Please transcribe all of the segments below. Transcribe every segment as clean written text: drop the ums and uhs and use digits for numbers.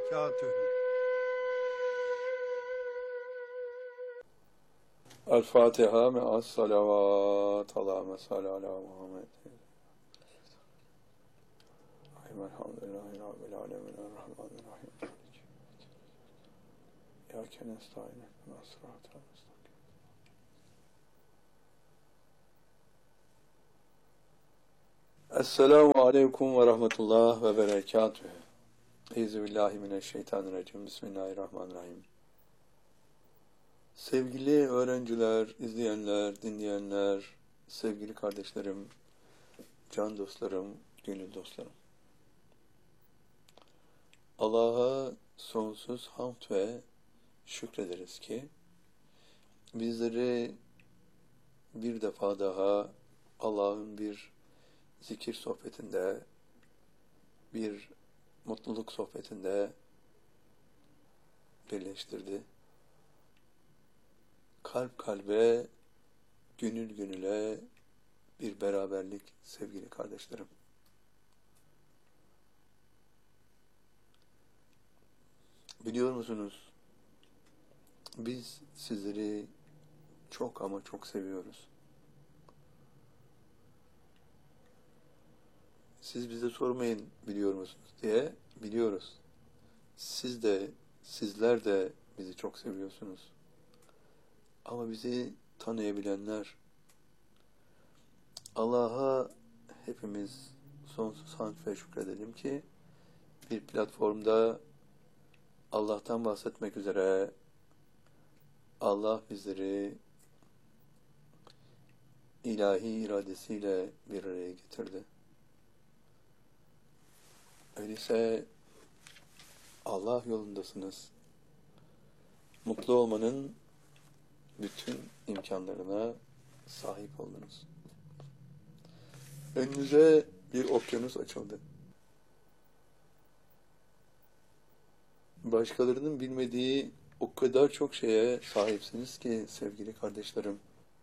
وبركاته. El-Fatiha me'as salavat. Allahümme salli ala Muhammed. Elhamdülillahi Rabbil alemin. Errahmanirrahim. İyyâke nestaîn. Sıratal müstakîm. Esselamu aleyküm ve rahmetullah ve berekatühü. Euzubillahimineşşeytanirracim. Bismillahirrahmanirrahim. Sevgili öğrenciler, izleyenler, dinleyenler, sevgili kardeşlerim, can dostlarım, gönül dostlarım. Allah'a sonsuz hamd ve şükrederiz ki bizleri bir defa daha Allah'ın bir zikir sohbetinde, bir mutluluk sohbetinde birleştirdi. Kalp kalbe, gönül gönüle bir beraberlik sevgili kardeşlerim. Biliyor musunuz? Biz sizleri çok ama çok seviyoruz. Siz bize sormayın biliyor musunuz diye, biliyoruz. Sizler de bizi çok seviyorsunuz. Ama bizi tanıyabilenler, Allah'a hepimiz sonsuz hamd ve şükredelim ki bir platformda Allah'tan bahsetmek üzere Allah bizleri ilahi iradesiyle bir araya getirdi. Öyleyse Allah yolundasınız. Mutlu olmanın bütün imkanlarına sahip oldunuz. Önünüze bir okyanus açıldı. Başkalarının bilmediği o kadar çok şeye sahipsiniz ki sevgili kardeşlerim.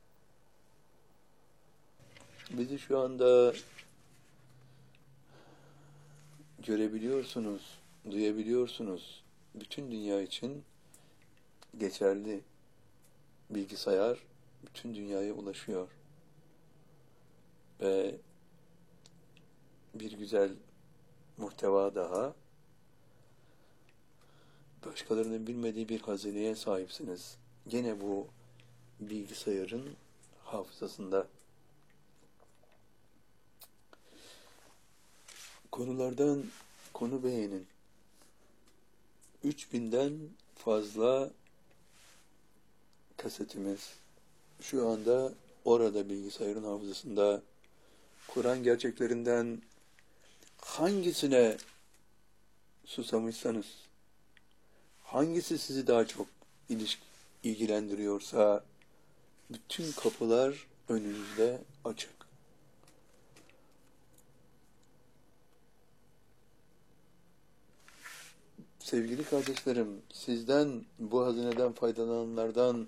Bizi şu anda görebiliyorsunuz, duyabiliyorsunuz. Bütün dünya için geçerli. Bilgisayar bütün dünyaya ulaşıyor. Ve bir güzel muhteva daha, başkalarının bilmediği bir hazineye sahipsiniz. Gene bu bilgisayarın hafızasında. Konulardan konu beğenin. 3000'den fazla kasetimiz şu anda orada bilgisayarın hafızasında. Kur'an gerçeklerinden hangisine susamışsanız, hangisi sizi daha çok ilgilendiriyorsa bütün kapılar önünüzde açık. Sevgili kardeşlerim, sizden, bu hazineden faydalananlardan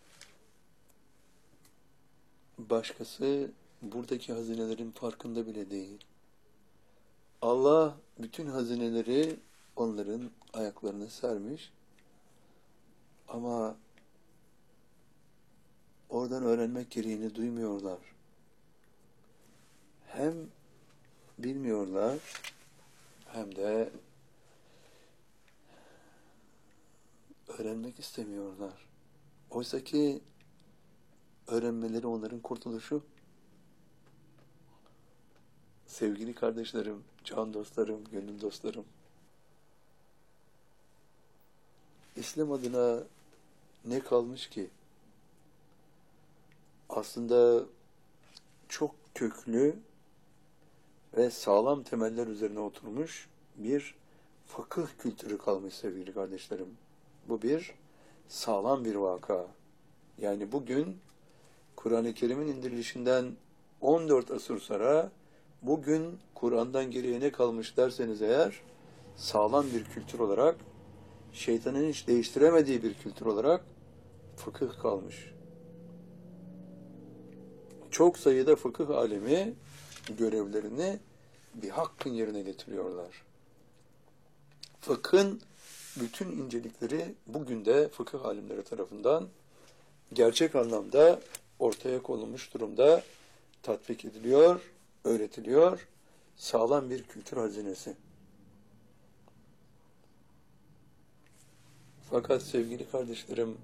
başkası buradaki hazinelerin farkında bile değil. Allah bütün hazineleri onların ayaklarına sermiş ama oradan öğrenmek gereğini duymuyorlar. Hem bilmiyorlar hem de öğrenmek istemiyorlar. Oysa ki öğrenmeleri onların kurtuluşu. Sevgili kardeşlerim, can dostlarım, gönül dostlarım. İslam adına ne kalmış ki? Aslında çok köklü ve sağlam temeller üzerine oturmuş bir fıkıh kültürü kalmış sevgili kardeşlerim. Bu bir sağlam bir vaka. Yani bugün Kur'an-ı Kerim'in indirilişinden 14 asır sonra bugün Kur'an'dan geriye ne kalmış derseniz eğer, sağlam bir kültür olarak, şeytanın hiç değiştiremediği bir kültür olarak fıkıh kalmış. Çok sayıda fıkıh alemi görevlerini bir hakkın yerine getiriyorlar. Fıkhın bütün incelikleri bugün de fıkıh alimleri tarafından gerçek anlamda ortaya konulmuş durumda, tatbik ediliyor, öğretiliyor, sağlam bir kültür hazinesi. Fakat sevgili kardeşlerim,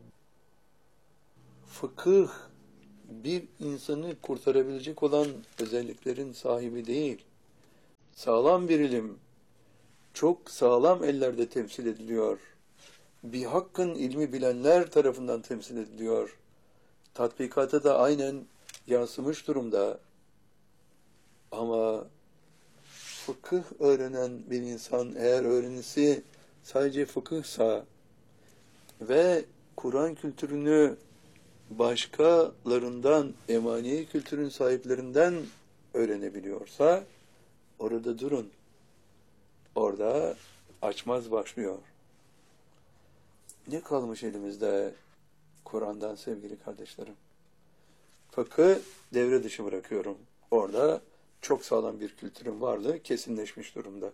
fıkıh bir insanı kurtarabilecek olan özelliklerin sahibi değil. Sağlam bir ilim, çok sağlam ellerde temsil ediliyor. Bir hakkın ilmi bilenler tarafından temsil ediliyor. Tatbikata da aynen yansımış durumda. Ama fıkıh öğrenen bir insan eğer öğrenisi sadece fıkıhsa ve Kur'an kültürünü başkalarından, emani kültürün sahiplerinden öğrenebiliyorsa orada durun. Orada açmaz başlıyor. Ne kalmış elimizde Kur'an'dan sevgili kardeşlerim? Fıkhı devre dışı bırakıyorum. Orada çok sağlam bir kültürün varlığı kesinleşmiş durumda.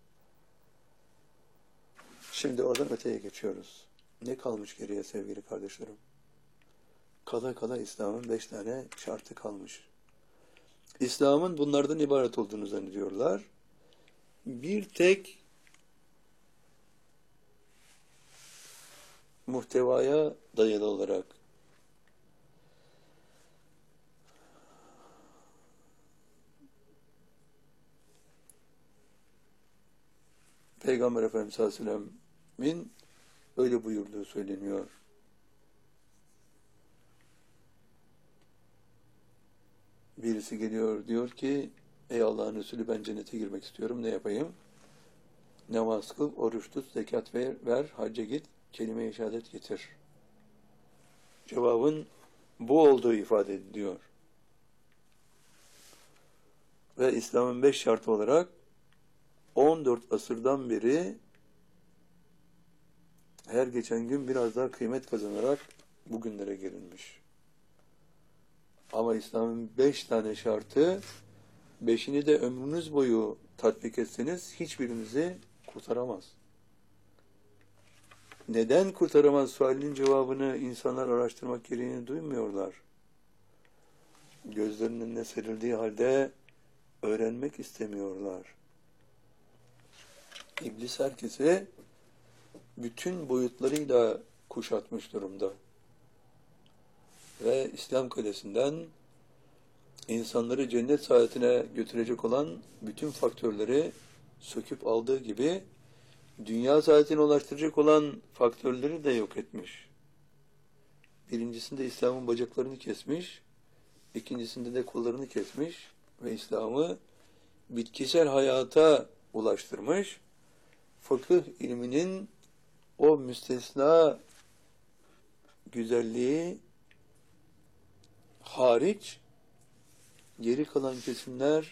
Şimdi oradan öteye geçiyoruz. Ne kalmış geriye sevgili kardeşlerim? Kala kala İslam'ın 5 tane şartı kalmış. İslam'ın bunlardan ibaret olduğunu zannediyorlar. Bir tek muhtevaya dayalı olarak Peygamber Efendimiz sallallahu aleyhi ve sellem'in öyle buyurduğu söyleniyor. Birisi geliyor diyor ki ey Allah'ın Resulü ben cennete girmek istiyorum ne yapayım? Namaz kıl, oruç tut, zekat ver, hacca git, kelime-i şehadet getir. Cevabın bu olduğu ifade ediliyor. Ve İslam'ın 5 şartı olarak 14 asırdan beri her geçen gün biraz daha kıymet kazanarak bugünlere gelinmiş. Ama İslam'ın 5 tane şartı, 5'ini de ömrünüz boyu tatbik etseniz hiçbirinizi kurtaramaz. Neden kurtaramaz sualinin cevabını insanlar araştırmak gereğini duymuyorlar. Gözlerinin önüne serildiği halde öğrenmek istemiyorlar. İblis herkese bütün boyutlarıyla kuşatmış durumda. Ve İslam kalesinden insanları cennet saadetine götürecek olan bütün faktörleri söküp aldığı gibi dünya saadetine ulaştıracak olan faktörleri de yok etmiş. Birincisinde İslam'ın bacaklarını kesmiş, ikincisinde de kollarını kesmiş ve İslam'ı bitkisel hayata ulaştırmış. Fıkıh ilminin o müstesna güzelliği hariç geri kalan kesimler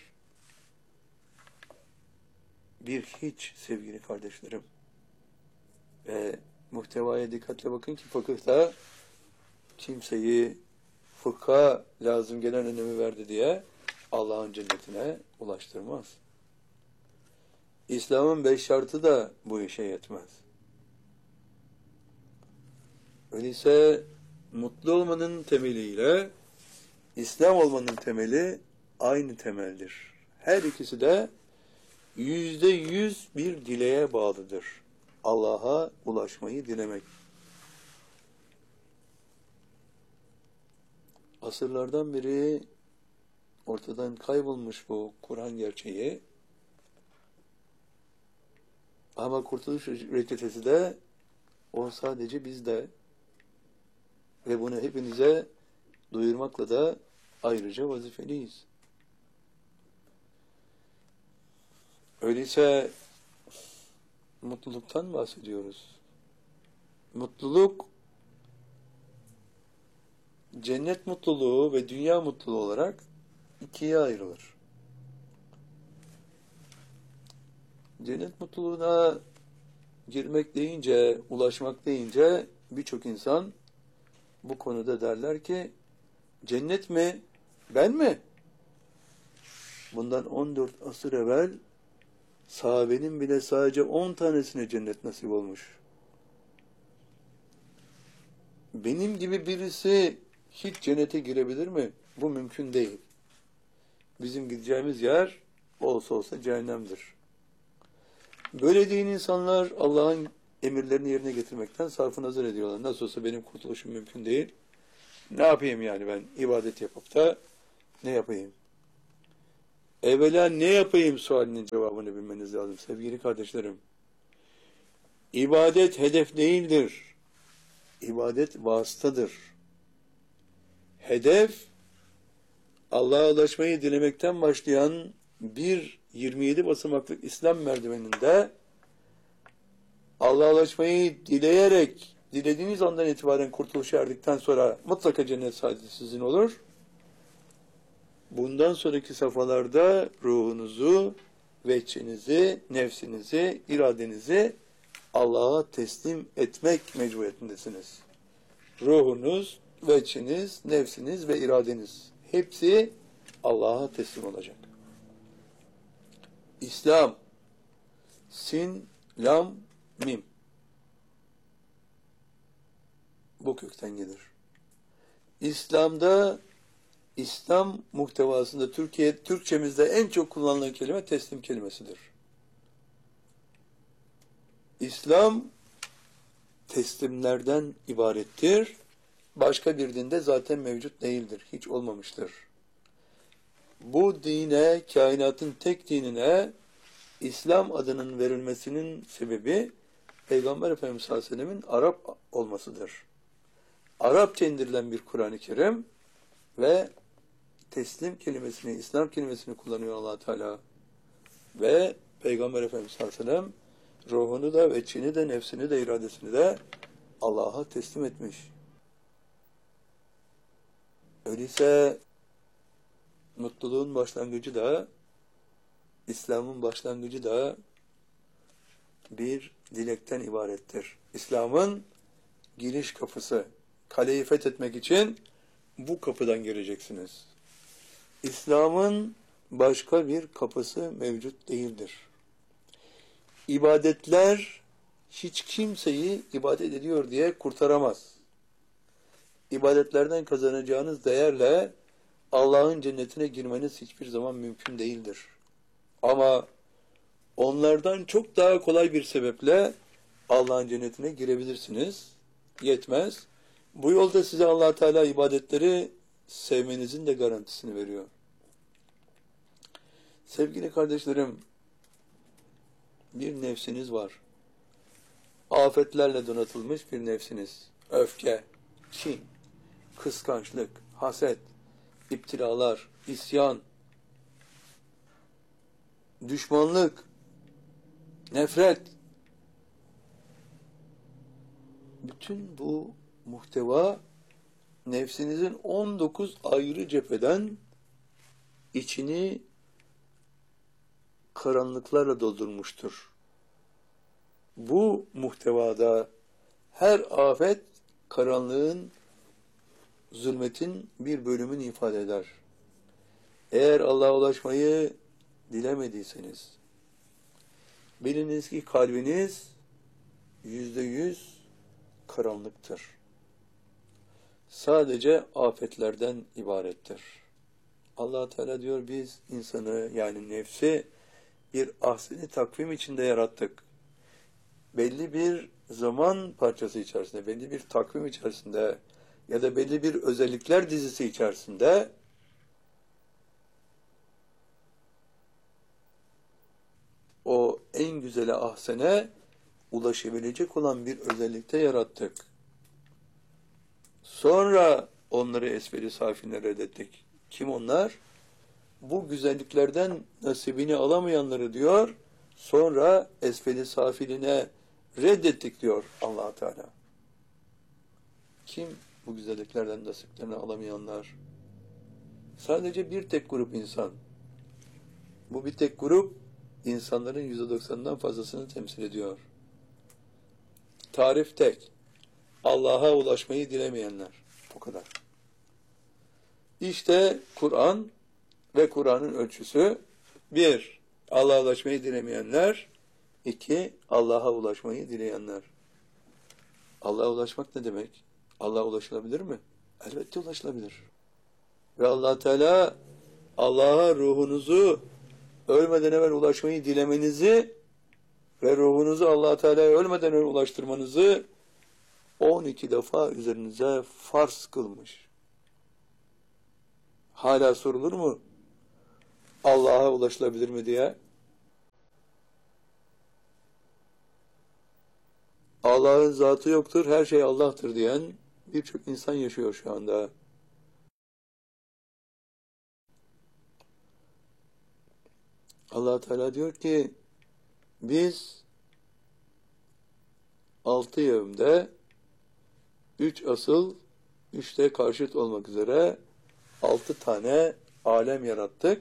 bir hiç sevgili kardeşlerim. Ve muhtevaya dikkatle bakın ki fıkıhta kimseyi fıkha lazım gelen önemi verdi diye Allah'ın cennetine ulaştırmaz. İslam'ın 5 şartı da bu işe yetmez. Öyleyse mutlu olmanın temeliyle İslam olmanın temeli aynı temeldir. Her ikisi de %100 bir dileğe bağlıdır. Allah'a ulaşmayı dilemek. Asırlardan beri ortadan kaybolmuş bu Kur'an gerçeği. Ama kurtuluş reçetesi de o sadece bizde. Ve bunu hepinize duyurmakla da ayrıca vazifeliyiz. Öyleyse mutluluktan bahsediyoruz. Mutluluk cennet mutluluğu ve dünya mutluluğu olarak ikiye ayrılır. Cennet mutluluğuna girmek deyince, ulaşmak deyince birçok insan bu konuda derler ki cennet mi? Ben mi? Bundan 14 asır evvel Sahabenin bile sadece 10 tanesine cennet nasip olmuş. Benim gibi birisi hiç cennete girebilir mi? Bu mümkün değil. Bizim gideceğimiz yer olsa olsa cehennemdir. Böyle değil insanlar Allah'ın emirlerini yerine getirmekten sarfı nazar ediyorlar. Nasıl olsa benim kurtuluşum mümkün değil. Ne yapayım yani ben ibadet yapıp da ne yapayım? Evvela ne yapayım sualinin cevabını bilmeniz lazım sevgili kardeşlerim. İbadet hedef değildir. İbadet vasıtadır. Hedef Allah'a ulaşmayı dilemekten başlayan bir 27 basamaklık İslam merdiveninde Allah'a ulaşmayı dileyerek dilediğiniz andan itibaren kurtuluşa erdikten sonra mutlaka cennet saadeti sizin olur. Bundan sonraki safhalarda ruhunuzu, veçhinizi, nefsinizi, iradenizi Allah'a teslim etmek mecburiyetindesiniz. Ruhunuz, veçhiniz, nefsiniz ve iradeniz hepsi Allah'a teslim olacak. İslam, sin, lam, mim. Bu kökten gelir. İslam'da, İslam muhtevasında Türkçemizde en çok kullanılan kelime teslim kelimesidir. İslam teslimlerden ibarettir. Başka bir dinde zaten mevcut değildir. Hiç olmamıştır. Bu dine, kainatın tek dinine İslam adının verilmesinin sebebi Peygamber Efendimiz sallallahu aleyhi ve sellemin Arap olmasıdır. Arapça indirilen bir Kur'an-ı Kerim ve teslim kelimesini, İslam kelimesini kullanıyor Allah Teala. Ve Peygamber Efendimiz sallallahu aleyhi ve sellem ruhunu da, veçhini de, nefsini de, iradesini de Allah'a teslim etmiş. Öyleyse mutluluğun başlangıcı da, İslam'ın başlangıcı da bir dilekten ibarettir. İslam'ın giriş kapısı. Kaleyi fethetmek için bu kapıdan gireceksiniz. İslam'ın başka bir kapısı mevcut değildir. İbadetler hiç kimseyi ibadet ediyor diye kurtaramaz. İbadetlerden kazanacağınız değerle Allah'ın cennetine girmeniz hiçbir zaman mümkün değildir. Ama onlardan çok daha kolay bir sebeple Allah'ın cennetine girebilirsiniz. Yetmez. Bu yolda size Allah Teala ibadetleri sevmenizin de garantisini veriyor. Sevgili kardeşlerim, bir nefsiniz var. Afetlerle donatılmış bir nefsiniz. Öfke, kin, kıskançlık, haset, iptilalar, isyan, düşmanlık, nefret. Bütün bu muhteva nefsinizin 19 ayrı cepheden içini karanlıklarla doldurmuştur. Bu muhtevada her afet karanlığın, zulmetin bir bölümünü ifade eder. Eğer Allah'a ulaşmayı dilemediyseniz, biliniz ki kalbiniz %100 karanlıktır. Sadece afetlerden ibarettir. Allah Teala diyor biz insanı yani nefsi bir ahseni takvim içinde yarattık. Belli bir zaman parçası içerisinde, belli bir takvim içerisinde ya da belli bir özellikler dizisi içerisinde o en güzeli ahsene ulaşabilecek olan bir özellikte yarattık. Sonra onları esfeli safiline reddettik. Kim onlar? Bu güzelliklerden nasibini alamayanları diyor, sonra esfeli safiline reddettik diyor Allah Teala. Kim bu güzelliklerden nasiplerini alamayanlar? Sadece bir tek grup insan. Bu bir tek grup insanların %90'dan fazlasını temsil ediyor. Tarif tek. Allah'a ulaşmayı dilemeyenler. Bu kadar. İşte Kur'an ve Kur'an'ın ölçüsü 1. Allah'a ulaşmayı dilemeyenler, 2. Allah'a ulaşmayı dileyenler. Allah'a ulaşmak ne demek? Allah'a ulaşılabilir mi? Elbette ulaşılabilir. Ve Allah Teala Allah'a ruhunuzu ölmeden evvel ulaşmayı dilemenizi ve ruhunuzu Allah Teala'ya ölmeden evvel ulaştırmanızı 12 defa üzerinize farz kılmış. Hala sorulur mu? Allah'a ulaşılabilir mi diye? Allah'ın zatı yoktur, her şey Allah'tır diyen birçok insan yaşıyor şu anda. Allah Teala diyor ki biz 6 yevmde 3 asıl 3'te karşıt olmak üzere 6 tane alem yarattık.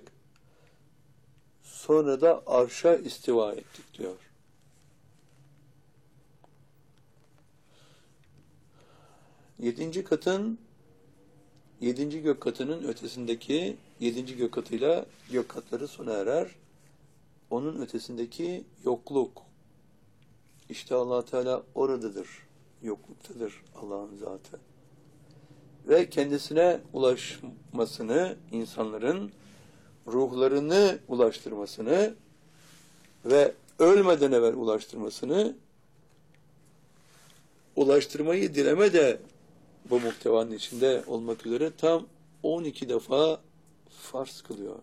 Sonra da arşa istiva ettik diyor. 7. katın 7. gök katının ötesindeki 7. gök katıyla gök katları sona erer. Onun ötesindeki yokluk. İşte Allah Teala oradadır. Yokluktadır Allah'ın zatı. Ve kendisine ulaşmasını, insanların ruhlarını ulaştırmasını ve ölmeden evvel ulaştırmayı dileme de bu muhtevanın içinde olmak üzere tam 12 defa farz kılıyor.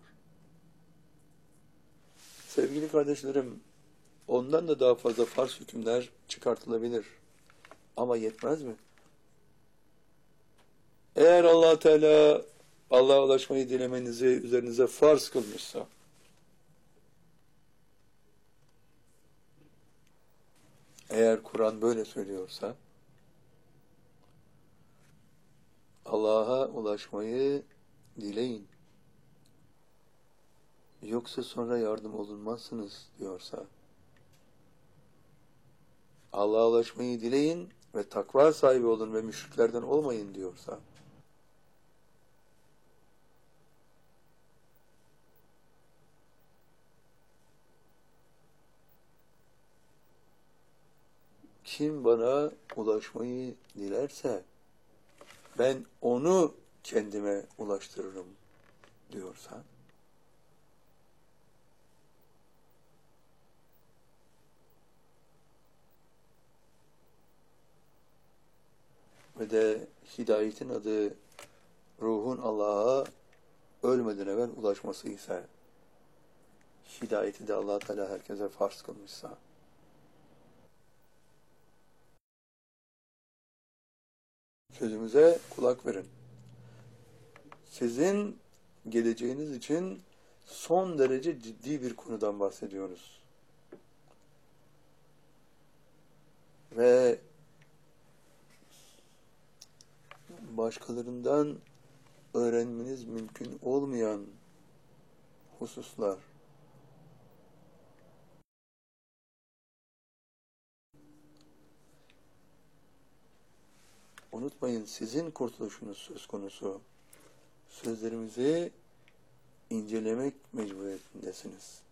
Sevgili kardeşlerim, ondan da daha fazla farz hükümler çıkartılabilir. Ama yetmez mi? Eğer Allah Teala Allah'a ulaşmayı dilemenizi üzerinize farz kılmışsa, eğer Kur'an böyle söylüyorsa, Allah'a ulaşmayı dileyin. Yoksa sonra yardım olunmazsınız diyorsa, Allah'a ulaşmayı dileyin ve takva sahibi olun ve müşriklerden olmayın diyorsa, kim bana ulaşmayı dilerse ben onu kendime ulaştırırım diyorsa, ve de hidayetin adı ruhun Allah'a ölmeden evvel ulaşması ise, hidayeti de Allah Teala herkese farz kılmışsa, sözümüze kulak verin. Sizin geleceğiniz için son derece ciddi bir konudan bahsediyoruz. Ve başkalarından öğrenmeniz mümkün olmayan hususlar. Unutmayın, sizin kurtuluşunuz söz konusu. Sözlerimizi incelemek mecburiyetindesiniz.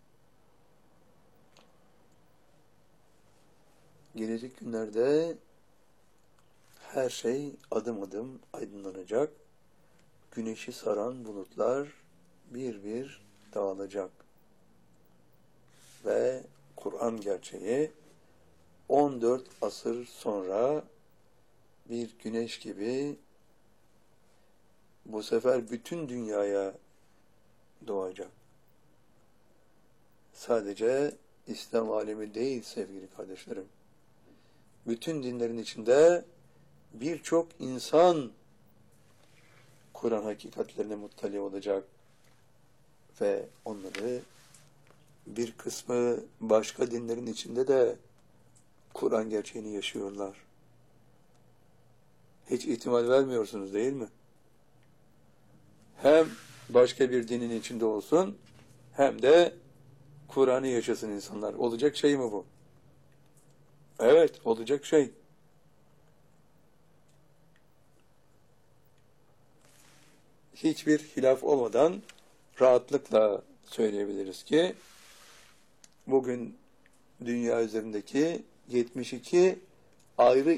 Gelecek günlerde her şey adım adım aydınlanacak. Güneşi saran bulutlar bir bir dağılacak. Ve Kur'an gerçeği 14 asır sonra bir güneş gibi bu sefer bütün dünyaya doğacak. Sadece İslam alemi değil sevgili kardeşlerim. Bütün dinlerin içinde birçok insan Kur'an hakikatlerine muttali olacak ve onları bir kısmı başka dinlerin içinde de Kur'an gerçeğini yaşıyorlar. Hiç ihtimal vermiyorsunuz değil mi? Hem başka bir dinin içinde olsun hem de Kur'an'ı yaşasın insanlar. Olacak şey mi bu? Evet, olacak şey. Hiçbir hilaf olmadan rahatlıkla söyleyebiliriz ki bugün dünya üzerindeki 72 ayrı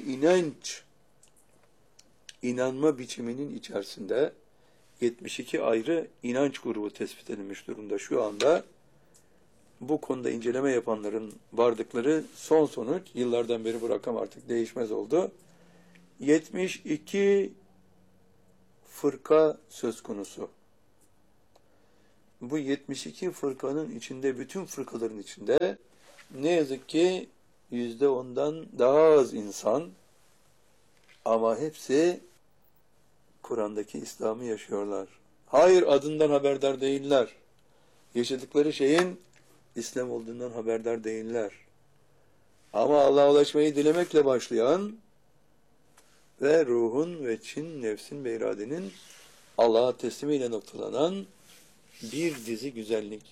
inanma biçiminin içerisinde 72 ayrı inanç grubu tespit edilmiş durumda şu anda. Bu konuda inceleme yapanların vardıkları son sonuç, yıllardan beri bu rakam artık değişmez oldu. 72 fırka söz konusu. Bu 72 fırkanın içinde, bütün fırkaların içinde ne yazık ki %10'dan daha az insan, ama hepsi Kur'an'daki İslam'ı yaşıyorlar. Hayır, adından haberdar değiller. Yaşadıkları şeyin İslam olduğundan haberdar değiller. Ama Allah'a ulaşmayı dilemekle başlayan ve ruhun ve nefsin ve iradenin Allah'a teslimiyle noktalanan bir dizi güzellik.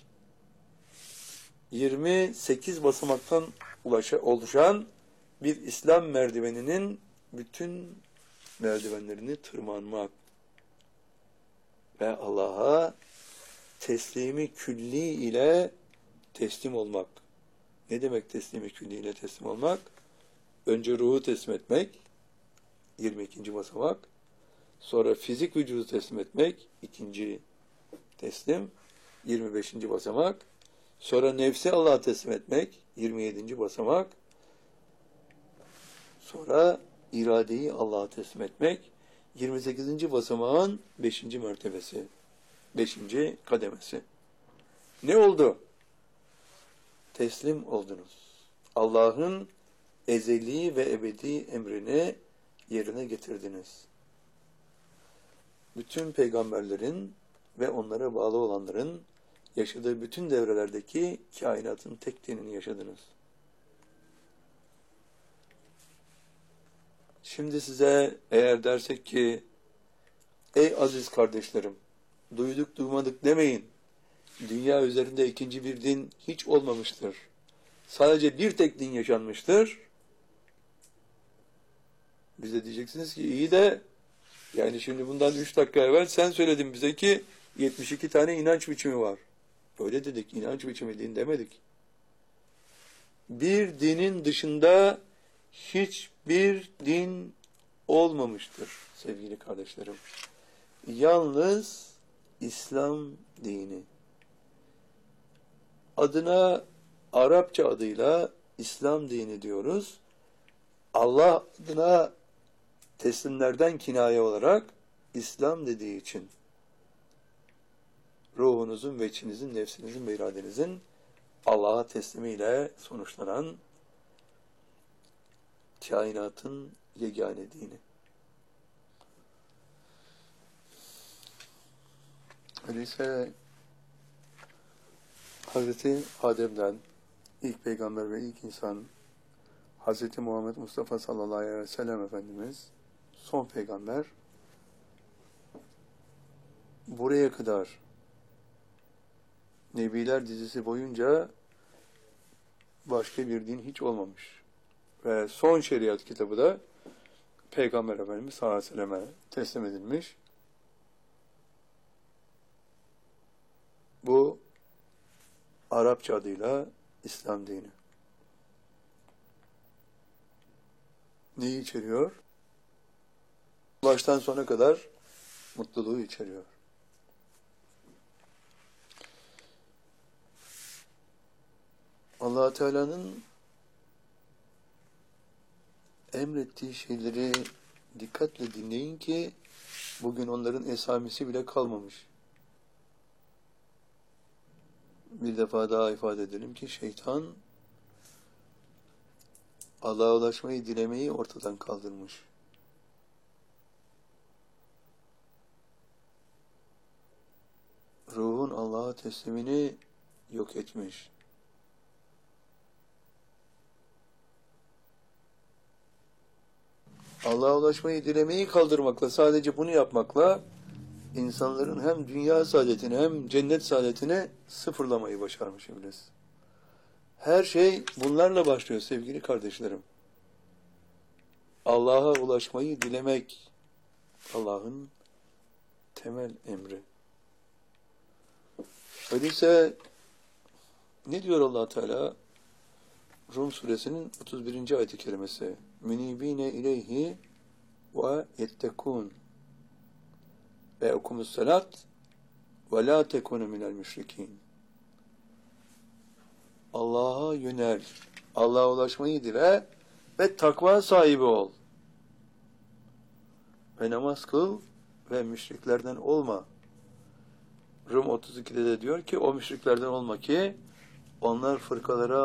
28 basamaktan oluşan bir İslam merdiveninin bütün merdivenlerini tırmanmak ve Allah'a teslimi külli ile teslim olmak. Ne demek teslimi külli ile teslim olmak? Önce ruhu teslim etmek, 22. basamak. Sonra fizik vücudu teslim etmek, 2. teslim, 25. basamak. Sonra nefsi Allah'a teslim etmek, 27. basamak. Sonra iradeyi Allah'a teslim etmek, 28. basamağın 5. mertebesi, 5. kademesi. Ne oldu? Teslim oldunuz. Allah'ın ezeli ve ebedi emrini yerine getirdiniz. Bütün peygamberlerin ve onlara bağlı olanların yaşadığı bütün devrelerdeki kainatın tek dinini yaşadınız. Şimdi size eğer dersek ki, ey aziz kardeşlerim, duyduk duymadık demeyin. Dünya üzerinde ikinci bir din hiç olmamıştır. Sadece bir tek din yaşanmıştır. Biz de diyeceksiniz ki iyi de, yani şimdi bundan 3 dakika evvel sen söyledin bize ki 72 tane inanç biçimi var. Öyle dedik, inanç biçimi din demedik. Bir dinin dışında hiçbir din olmamıştır sevgili kardeşlerim. Yalnız İslam dini. Adına Arapça adıyla İslam dini diyoruz. Allah adına teslimlerden kinaye olarak İslam dediği için ruhunuzun ve içinizin, nefsinizin ve iradenizin Allah'a teslimiyle sonuçlanan kainatın yegane dini. Öyleyse Hazreti Adem'den ilk peygamber ve ilk insan Hazreti Muhammed Mustafa sallallahu aleyhi ve sellem Efendimiz son peygamber, buraya kadar Nebiler dizisi boyunca başka bir din hiç olmamış. Ve son şeriat kitabı da Peygamber Efendimiz sallallahu aleyhi ve selleme teslim edilmiş. Bu Arapça adıyla İslam dini. Neyi içeriyor? Baştan sona kadar mutluluğu içeriyor. Allah Teala'nın emrettiği şeyleri dikkatle dinleyin ki bugün onların esamesi bile kalmamış. Bir defa daha ifade edelim ki şeytan Allah'a ulaşmayı dilemeyi ortadan kaldırmış. Ruhun Allah'a teslimini yok etmiş. Allah'a ulaşmayı dilemeyi kaldırmakla, sadece bunu yapmakla insanların hem dünya saadetini hem cennet saadetini sıfırlamayı başarmış iblis. Her şey bunlarla başlıyor sevgili kardeşlerim. Allah'a ulaşmayı dilemek Allah'ın temel emri. Öyleyse Ne diyor Allah Teala? Rum suresinin 31. ayet-i kerimesi. Münibine ileyhi ve yettekûn ve okumus salat ve la tekunu minel müşrikîn. Allah'a yönel, Allah'a ulaşmayı dile ve takva sahibi ol. Ve namaz kıl ve müşriklerden olma. Rum 32'de de diyor ki o müşriklerden olma ki onlar fırkalara